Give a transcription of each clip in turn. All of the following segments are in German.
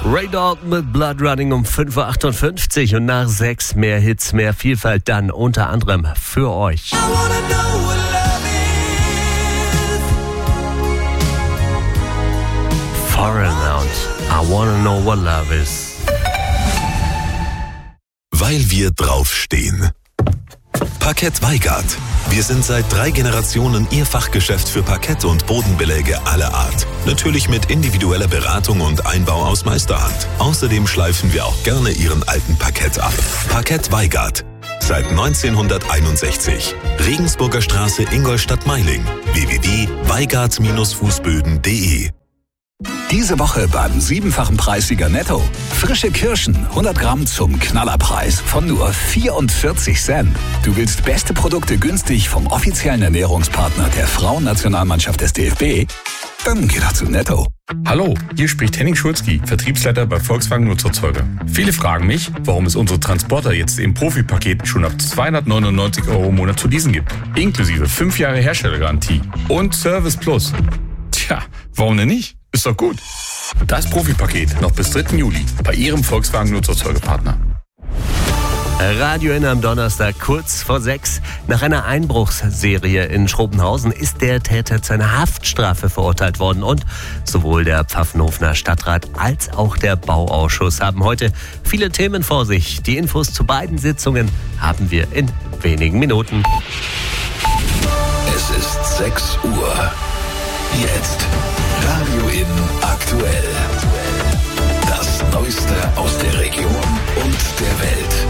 Ray Dalton mit Blood Running um 5.58 Uhr und nach 6 mehr Hits, mehr Vielfalt dann unter anderem für euch. Foreign Out, I wanna know what love is. Weil wir draufstehen. Parkett Weigart. Wir sind seit 3 Generationen Ihr Fachgeschäft für Parkett und Bodenbeläge aller Art. Natürlich mit individueller Beratung und Einbau aus Meisterhand. Außerdem schleifen wir auch gerne Ihren alten Parkett ab. Parkett Weigart. Seit 1961. Regensburger Straße, Ingolstadt-Meiling. www.weigart-fußböden.de. Diese Woche beim 7-fachen Preissieger Netto. Frische Kirschen, 100 Gramm zum Knallerpreis von nur 44 Cent. Du willst beste Produkte günstig vom offiziellen Ernährungspartner der Frauennationalmannschaft des DFB? Dann geh doch zu Netto. Hallo, hier spricht Henning Schulzki, Vertriebsleiter bei Volkswagen Nutzerzeuger. Viele fragen mich, warum es unsere Transporter jetzt im Profipaket schon ab 299 € im Monat zu leasen gibt. Inklusive 5 Jahre Herstellergarantie und Service Plus. Tja, warum denn nicht? Ist doch gut. Das Profipaket noch bis 3. Juli bei Ihrem Volkswagen Nutzerzeugerpartner. Radio N am Donnerstag kurz vor 6. Nach einer Einbruchsserie in Schrobenhausen ist der Täter zu einer Haftstrafe verurteilt worden. Und sowohl der Pfaffenhofener Stadtrat als auch der Bauausschuss haben heute viele Themen vor sich. Die Infos zu beiden Sitzungen haben wir in wenigen Minuten. Es ist 6 Uhr. Jetzt Radio N aktuell. Das Neueste aus der Region und der Welt.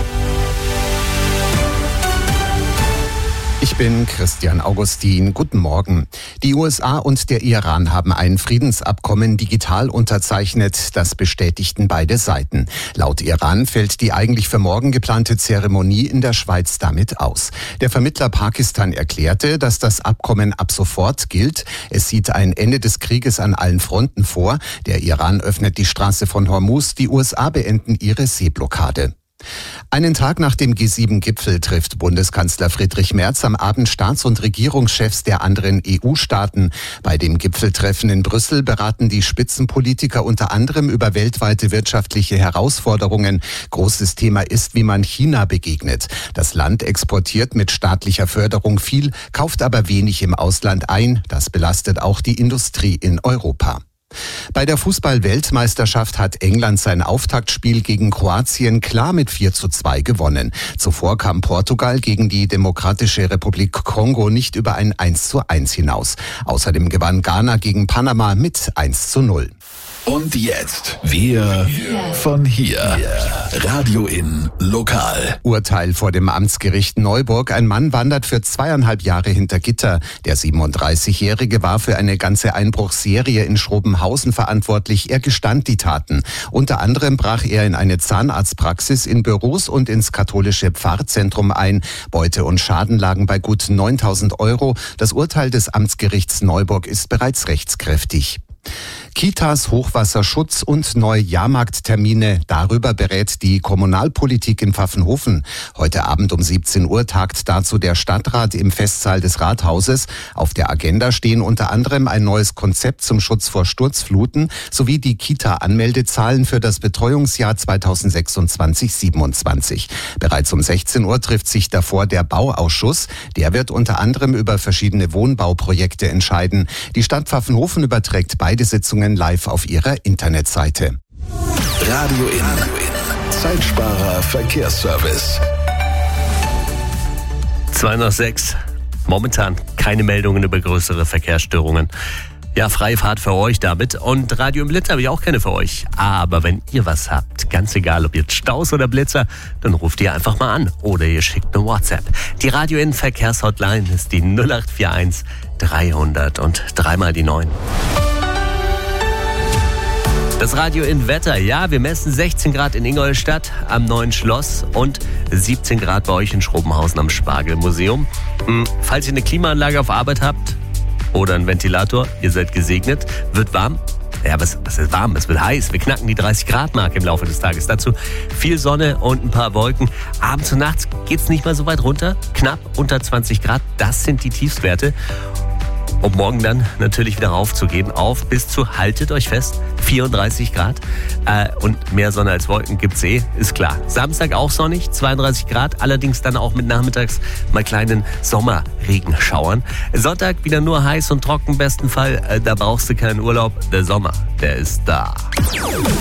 Ich bin Christian Augustin. Guten Morgen. Die USA und der Iran haben ein Friedensabkommen digital unterzeichnet. Das bestätigten beide Seiten. Laut Iran fällt die eigentlich für morgen geplante Zeremonie in der Schweiz damit aus. Der Vermittler Pakistan erklärte, dass das Abkommen ab sofort gilt. Es sieht ein Ende des Krieges an allen Fronten vor. Der Iran öffnet die Straße von Hormuz. Die USA beenden ihre Seeblockade. Einen Tag nach dem G7-Gipfel trifft Bundeskanzler Friedrich Merz am Abend Staats- und Regierungschefs der anderen EU-Staaten. Bei dem Gipfeltreffen in Brüssel beraten die Spitzenpolitiker unter anderem über weltweite wirtschaftliche Herausforderungen. Großes Thema ist, wie man China begegnet. Das Land exportiert mit staatlicher Förderung viel, kauft aber wenig im Ausland ein. Das belastet auch die Industrie in Europa. Bei der Fußball-Weltmeisterschaft hat England sein Auftaktspiel gegen Kroatien klar mit 4:2 gewonnen. Zuvor kam Portugal gegen die Demokratische Republik Kongo nicht über ein 1:1 hinaus. Außerdem gewann Ghana gegen Panama mit 1:0. Und jetzt wir von hier. Radio N lokal. Urteil vor dem Amtsgericht Neuburg. Ein Mann wandert für 2,5 Jahre hinter Gitter. Der 37-Jährige war für eine ganze Einbruchsserie in Schrobenhausen verantwortlich. Er gestand die Taten. Unter anderem brach er in eine Zahnarztpraxis, in Büros und ins katholische Pfarrzentrum ein. Beute und Schaden lagen bei gut 9.000 €. Das Urteil des Amtsgerichts Neuburg ist bereits rechtskräftig. Kitas, Hochwasserschutz und neue Jahrmarkttermine. Darüber berät die Kommunalpolitik in Pfaffenhofen. Heute Abend um 17 Uhr tagt dazu der Stadtrat im Festsaal des Rathauses. Auf der Agenda stehen unter anderem ein neues Konzept zum Schutz vor Sturzfluten sowie die Kita-Anmeldezahlen für das Betreuungsjahr 2026/27. Bereits um 16 Uhr trifft sich davor der Bauausschuss. Der wird unter anderem über verschiedene Wohnbauprojekte entscheiden. Die Stadt Pfaffenhofen überträgt beide Sitzungen live auf ihrer Internetseite. Radio N. Zeitsparer Verkehrsservice. 2:06. Momentan keine Meldungen über größere Verkehrsstörungen. Ja, freie Fahrt für euch damit. Und Radio im Blitz habe ich auch keine für euch. Aber wenn ihr was habt, ganz egal ob jetzt Staus oder Blitzer, dann ruft ihr einfach mal an oder ihr schickt eine WhatsApp. Die Radio in Verkehrshotline ist die 0841 300 und 3x9. Das Radio in Wetter, ja, wir messen 16 Grad in Ingolstadt am Neuen Schloss und 17 Grad bei euch in Schrobenhausen am Spargelmuseum. Falls ihr eine Klimaanlage auf Arbeit habt oder einen Ventilator, ihr seid gesegnet, wird warm. Ja, was ist warm? Es wird heiß. Wir knacken die 30-Grad-Marke im Laufe des Tages. Dazu viel Sonne und ein paar Wolken. Abends und nachts geht's nicht mal so weit runter. Knapp unter 20 Grad. Das sind die Tiefstwerte. um morgen dann natürlich wieder raufzugehen auf bis zu, haltet euch fest, 34 Grad. Und mehr Sonne als Wolken gibt's ist klar. Samstag auch sonnig, 32 Grad, allerdings dann auch mit nachmittags mal kleinen Sommerregenschauern. Sonntag wieder nur heiß und trocken, im besten Fall, da brauchst du keinen Urlaub. Der Sommer, der ist da.